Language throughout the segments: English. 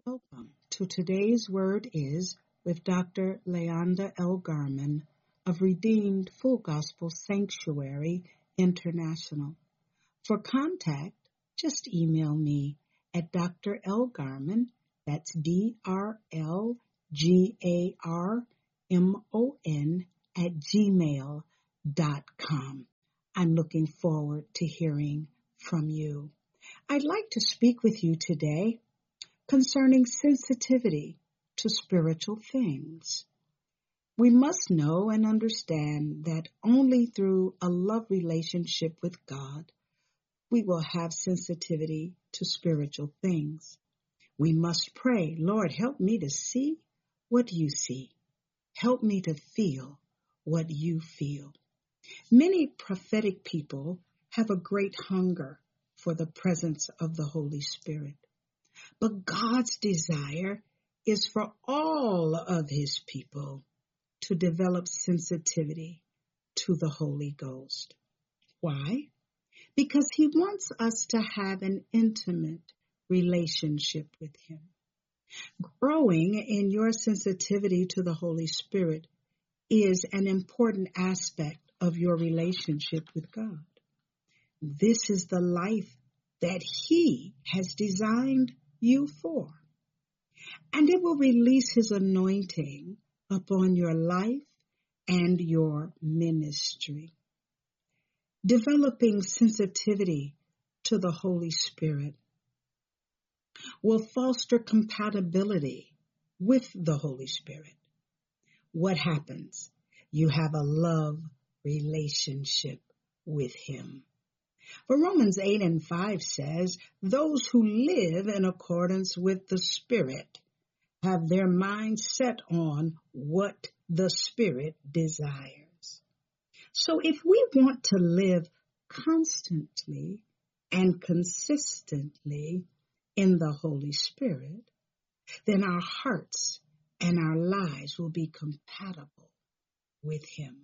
Welcome to today's Word is with Dr. Leonda L. Garman of Redeemed Full Gospel Sanctuary International. For contact, just email me at Dr. L. Garman, that's DRLGARMON at gmail.com. I'm looking forward to hearing from you. I'd like to speak with you today concerning sensitivity to spiritual things. We must know and understand that only through a love relationship with God we will have sensitivity to spiritual things. We must pray, Lord, help me to see what you see. Help me to feel what you feel. Many prophetic people have a great hunger for the presence of the Holy Spirit. But God's desire is for all of his people to develop sensitivity to the Holy Ghost. Why? Because he wants us to have an intimate relationship with him. Growing in your sensitivity to the Holy Spirit is an important aspect of your relationship with God. This is the life that he has designed you for. And it will release his anointing upon your life and your ministry. Developing sensitivity to the Holy Spirit will foster compatibility with the Holy Spirit. What happens? You have a love relationship with him. For Romans 8:5 says, those who live in accordance with the Spirit have their mind set on what the Spirit desires. So if we want to live constantly and consistently in the Holy Spirit, then our hearts and our lives will be compatible with him.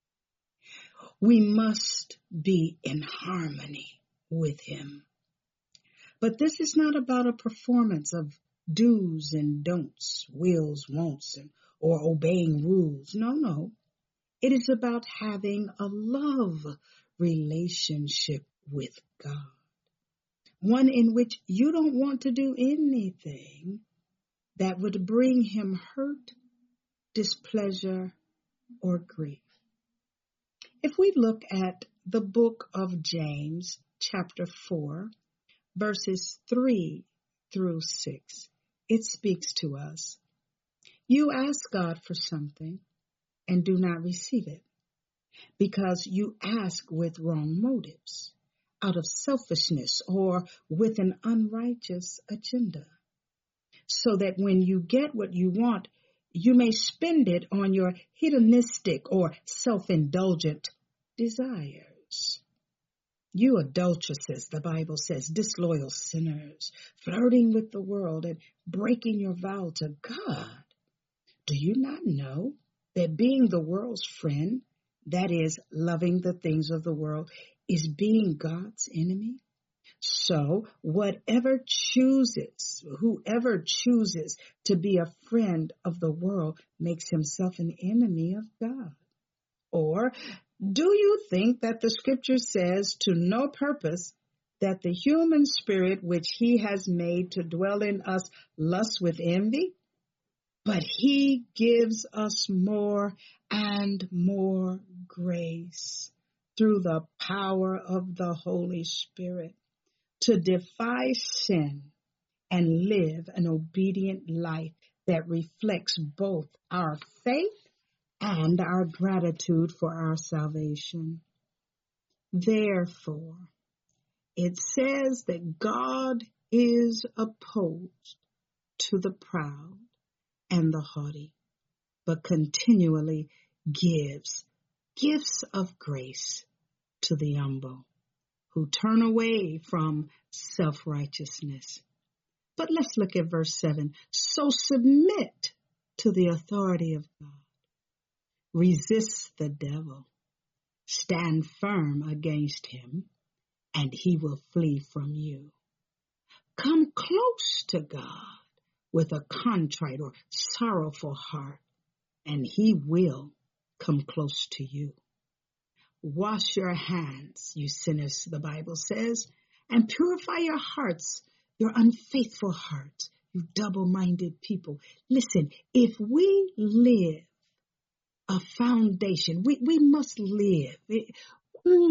We must be in harmony with him. But this is not about a performance of do's and don'ts, wills, won'ts, or obeying rules. No. It is about having a love relationship with God. One in which you don't want to do anything that would bring him hurt, displeasure, or grief. If we look at the book of James, chapter 4, verses 3 through 6, it speaks to us. You ask God for something and do not receive it because you ask with wrong motives, out of selfishness or with an unrighteous agenda, so that when you get what you want, you may spend it on your hedonistic or self-indulgent desires. You adulteresses, the Bible says, disloyal sinners, flirting with the world and breaking your vow to God. Do you not know that being the world's friend, that is, loving the things of the world, is being God's enemy? So whoever chooses to be a friend of the world makes himself an enemy of God. Or do you think that the scripture says to no purpose that the human spirit which he has made to dwell in us lusts with envy? But he gives us more and more grace through the power of the Holy Spirit to defy sin and live an obedient life that reflects both our faith and our gratitude for our salvation. Therefore, it says that God is opposed to the proud and the haughty, but continually gives gifts of grace to the humble who turn away from self-righteousness. But let's look at verse 7. So submit to the authority of God. Resist the devil. Stand firm against him, and he will flee from you. Come close to God, with a contrite or sorrowful heart, and he will come close to you. Wash your hands, you sinners, the Bible says, and purify your hearts, your unfaithful hearts, you double-minded people. Listen, if we live a foundation, we must live.